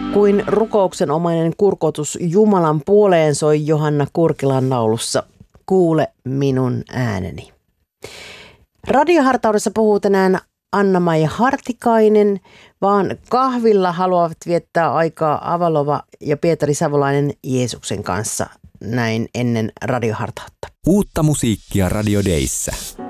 Kuin rukouksenomainen kurkotus Jumalan puoleen soi Johanna Kurkilan laulussa Kuule minun ääneni. Radiohartaudessa puhuu tänään Anna-Maija Hartikainen, vaan kahvilla haluavat viettää aikaa Avalova ja Pietari Savolainen Jeesuksen kanssa näin ennen radiohartautta. Uutta musiikkia Radio Dayssä.